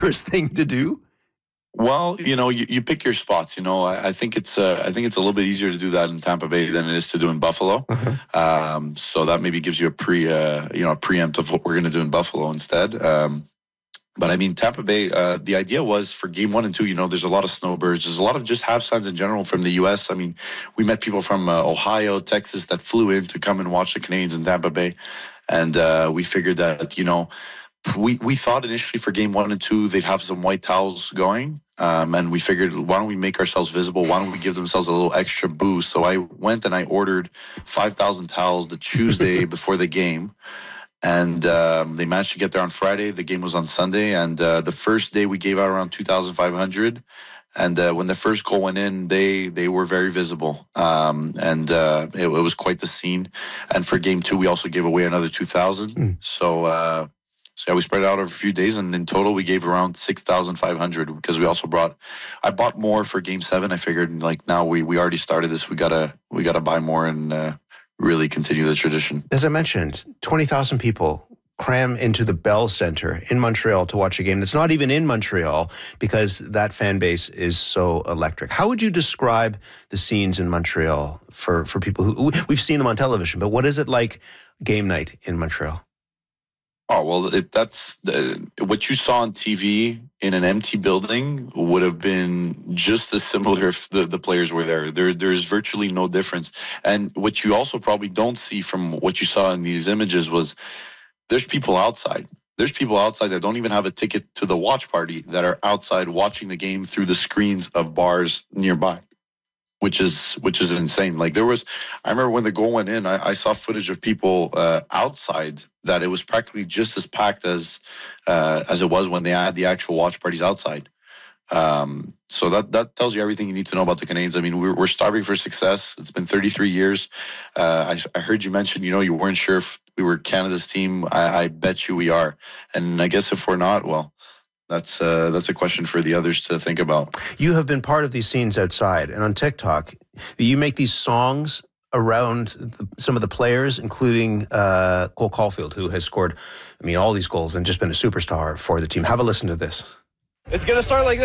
dangerous thing to do? Well, you pick your spots. I think it's a little bit easier to do that in Tampa Bay than it is to do in Buffalo. So that maybe gives you a preempt of what we're going to do in Buffalo instead. But I mean, Tampa Bay, the idea was for game 1 and 2, there's a lot of snowbirds. There's a lot of just half signs in general from the U.S. I mean, we met people from Ohio, Texas that flew in to come and watch the Canadiens in Tampa Bay. And we figured that, we thought initially for game 1 and 2, they'd have some white towels going. And we figured, why don't we make ourselves visible? Why don't we give themselves a little extra boost? So I went and I ordered 5,000 towels the Tuesday before the game. And they managed to get there on Friday. The game was on Sunday. And the first day we gave out around 2,500. And when the first goal went in, they were very visible. It was quite the scene. And for game 2, we also gave away another 2,000. So yeah, we spread it out over a few days. And in total, we gave around 6,500 because I bought more for game 7. I figured now we already started this. We gotta buy more and really continue the tradition. As I mentioned, 20,000 people cram into the Bell Centre in Montreal to watch a game that's not even in Montreal because that fan base is so electric. How would you describe the scenes in Montreal for people who we've seen them on television, but what is it like game night in Montreal? Oh, well, that's what you saw on TV in an empty building would have been just as similar if the players were there. There's virtually no difference. And what you also probably don't see from what you saw in these images was there's people outside. There's people outside that don't even have a ticket to the watch party that are outside watching the game through the screens of bars nearby. Which is insane. I remember when the goal went in, I saw footage of people outside that it was practically just as packed as it was when they had the actual watch parties outside. So that tells you everything you need to know about the Canadiens. I mean, we're starving for success. It's been 33 years. I heard you mention, you weren't sure if we were Canada's team. I bet you we are. And I guess if we're not, well, that's a question for the others to think about. You have been part of these scenes outside, and on TikTok, you make these songs around some of the players, including Cole Caulfield, who has scored, all these goals and just been a superstar for the team. Have a listen to this. It's going to start like this.